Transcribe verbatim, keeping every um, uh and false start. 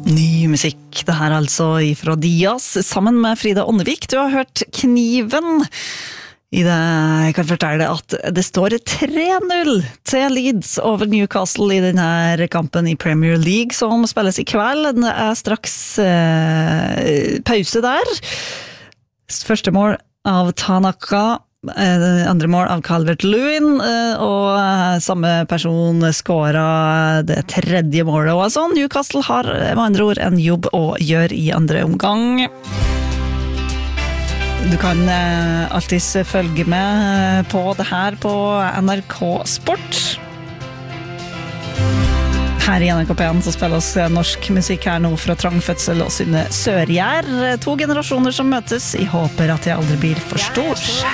Ny musikk, det her altså ifra Dias, sammen med Frida Åndevik. Du har hørt Kniven. I det, jeg kan fortelle at det står tre null til Leeds over Newcastle i denne kampen i Premier League, som spilles i kveld. Det er straks eh, pause der. Første mål av Tanaka, andre mål av Calvert-Lewin, og samme person skåret det tredje målet. Og altså, Newcastle har med andre ord en jobb å gjøre i andre omgang. Du kan alltid følge med på det her på N R K Sport. Her i N R K P en så spiller oss norsk musikk her nå fra Trangfødsel og Synne Sørgjær. To generasjoner som møtes. Jeg håper at jeg aldri blir for stor.